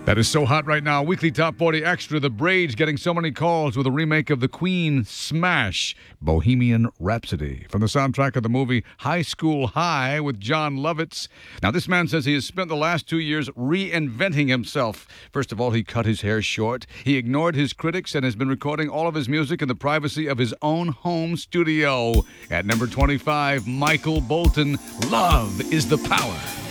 That is so hot right now. Weekly Top 40 Extra. The Braids getting so many calls with a remake of the Queen smash, Bohemian Rhapsody, from the soundtrack of the movie High School High with Jon Lovitz. Now, this man says he has spent the last 2 years reinventing himself. First of all, he cut his hair short. He ignored his critics and has been recording all of his music in the privacy of his own home studio. At number 25, Michael Bolton, Love is the Power.